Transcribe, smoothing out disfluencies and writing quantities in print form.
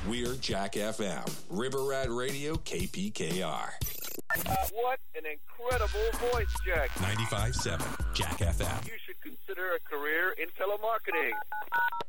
We're Jack FM, River Rat Radio, KPKR. What an incredible voice, Jack. 95.7, Jack FM. You should consider a career in telemarketing.